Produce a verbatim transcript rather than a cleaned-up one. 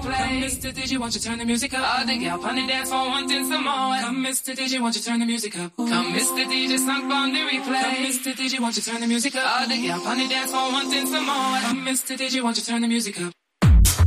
replay. Come, Mister D J, won't you turn the music up? All the gal on the dance floor wanting some more. Come, Mister D J, won't you turn the music up? Come, Mister D J, sunk on the replay. Come, Mister D J, won't you turn the music up? All the gal on the dance floor wanting some more. Come, Mister D J, won't you turn the music up?